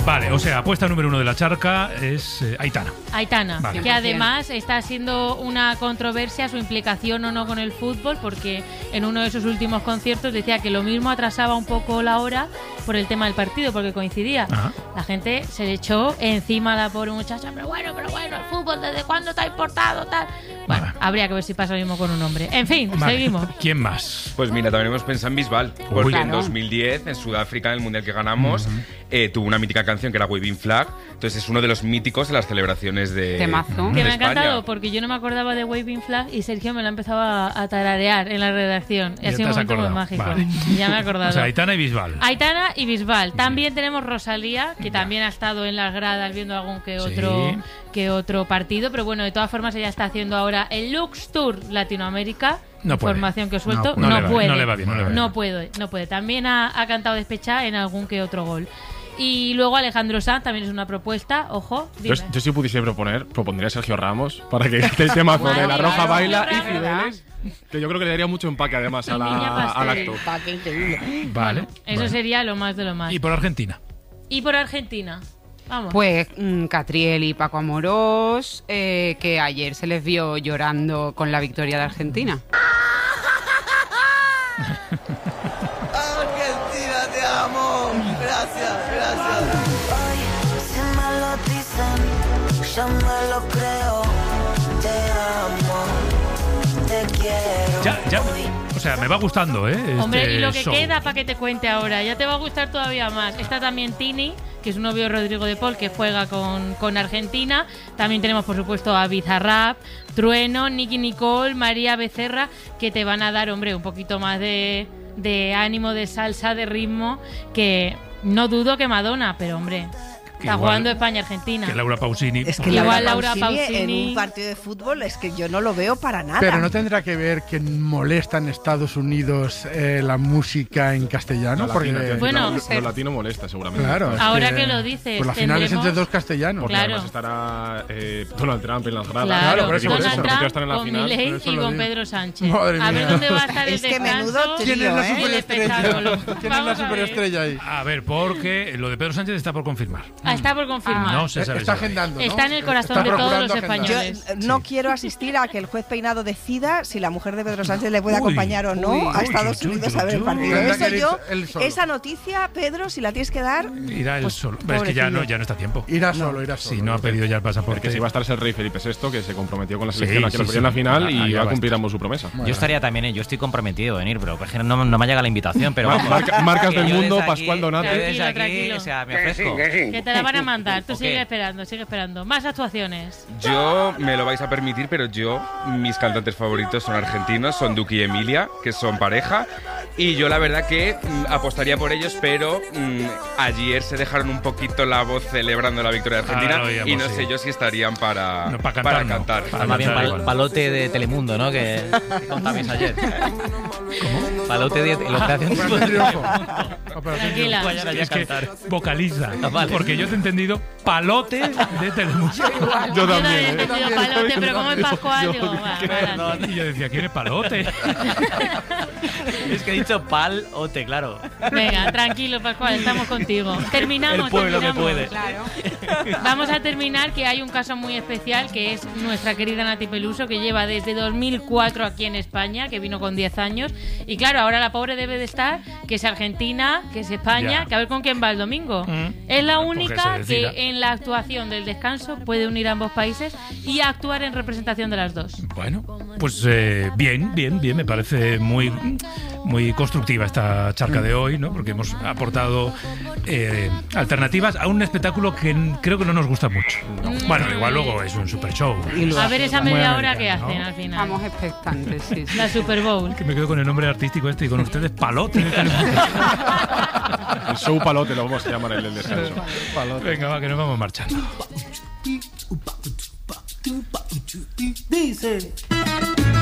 Vale, o sea, apuesta número 1 de la charca es Aitana. Aitana, vale. Que además está siendo una controversia su implicación o no con el fútbol, porque en uno de sus últimos conciertos decía que lo mismo atrasaba un poco la hora por el tema del partido, porque coincidía. Ajá. La gente se le echó encima a la pobre muchacha, pero bueno, el fútbol ¿desde cuándo te ha importado? Tal. Bueno, habría que ver si pasa lo mismo con un hombre. En fin, seguimos. ¿Quién más? Pues mira, también hemos pensado en Bisbal, porque en 2010, en Sudáfrica, en el Mundial que ganamos, tuvo una mítica canción que era Waving Flag. Entonces es uno de los míticos de las celebraciones de Temazo. Que me ha encantado, España. porque yo no me acordaba de Waving Flag y Sergio me lo ha empezado a tararear en la redacción. Ha sido un momento muy mágico. Vale. Ya me he acordado. O sea, Aitana y Bisbal. Aitana y Bisbal. También tenemos Rosalía, que también ha estado en las gradas viendo algún que otro partido, pero bueno, de todas formas ella está haciendo ahora el Lux Tour Latinoamérica. Información que os suelto. No puede. También ha cantado despechada en algún que otro gol. Y luego Alejandro Sanz también es una propuesta, ojo. Yo si pudiese propondría a Sergio Ramos para que esté el tema de La Roja Baila y Cibeles, que yo creo que le daría mucho empaque además al acto. Vale. Eso sería lo más de lo más. ¿Y por Argentina? Vamos. Pues Catriel y Paco Amorós, que ayer se les vio llorando con la victoria de Argentina. Argentina, te amo. Gracias. Hoy, si me lo dicen, yo me lo creo. Te amo, te quiero. Ya. O sea, me va gustando, ¿eh? Hombre, y lo que queda para que te cuente ahora, ya te va a gustar todavía más. Está también Tini, que es un novio de Rodrigo de Paul, que juega con Argentina. También tenemos, por supuesto, a Bizarrap, Trueno, Nicky Nicole, María Becerra, que te van a dar, hombre, un poquito más de ánimo, de salsa, de ritmo, que no dudo que Madonna, pero hombre... Está jugando España-Argentina. Que Laura Pausini. Es que Laura Pausini en un partido de fútbol es que yo no lo veo para nada. Pero no tendrá que ver que molesta en Estados Unidos la música en castellano. Lo latino molesta seguramente. Claro. Ahora que lo dices. Pues la final es entre dos castellanos. Porque además estará Donald Trump en las gradas. Claro, por eso. Donald Trump estar en la con final. Milei y con Pedro Sánchez. Madre a ver mía. dónde va a estar el Es que descanso. menudo trío, ¿Quién es la superestrella? ¿Quién es la Vamos a ver. superestrella ahí? A ver, porque lo de Pedro Sánchez está por confirmar. Está por confirmar. No se sabe. Está agendando, ¿no? Está en el corazón de todos los españoles. Yo no quiero asistir a que el juez Peinado decida si la mujer de Pedro Sánchez le puede acompañar o no a Estados Unidos a ver el partido. Esa noticia, Pedro, si la tienes que dar... Irá él solo. Pero es que ya no está a tiempo. Irá solo. Si no ha pedido ya el pasaporte. Porque si va a estar el rey Felipe VI, que se comprometió con la selección a que lo vería en la final y va a cumplir ambos su promesa. Yo estaría también, yo estoy comprometido en ir, pero es que no me llega la invitación. Pero Marcas del mundo, Pascual Donate. Tranquilo. O sea, me ofrezco. Que te la van a mandar. Tú sigue esperando. Más actuaciones. Yo me lo vais a permitir, pero mis cantantes favoritos son argentinos, son Duki y Emilia, que son pareja, y yo la verdad que apostaría por ellos, pero ayer se dejaron un poquito la voz celebrando la victoria de Argentina y no sé yo si estarían para cantar. Más bien palote de Telemundo, ¿no? Que contabais ayer. ¿Cómo? Palote de Operación Triunfo. Tranquila. Es que vocaliza. Porque yo te he entendido palote de Telemundo. Yo Yo también. he entendido palote, pero como en Pascual, digo, Y yo decía, ¿quién es palote? Es que he dicho palote, claro. Venga, tranquilo, Pascual, estamos contigo. Terminamos. El pueblo que puede. Claro. Vamos a terminar, que hay un caso muy especial, que es nuestra querida Nati Peluso, que lleva desde 2004 aquí en España, que vino con 10 años. Y claro, ahora la pobre debe de estar, que es Argentina, que es España, que a ver con quién va el domingo. Es la única que en la actuación del descanso puede unir a ambos países y actuar en representación de las dos. Bueno, pues bien, me parece muy constructiva esta charca de hoy, ¿no? Porque hemos aportado alternativas a un espectáculo que creo que no nos gusta mucho. Bueno, igual luego es un super show. A ver esa media hora que hacen al final. Estamos expectantes, sí. La Super Bowl. Que me quedo con el nombre artístico y con ustedes palote. El show palote lo vamos a llamar el descanso. Venga, va, que nos vamos marchando. Dice